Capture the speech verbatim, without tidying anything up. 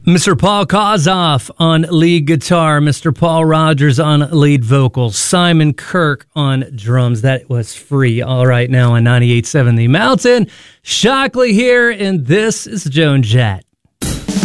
Mister Paul Kozoff on lead guitar, Mister Paul Rogers on lead vocals, Simon Kirke on drums. That was Free. All right, now on ninety-eight point seven The Mountain. Shockley here, and this is Joan Jett.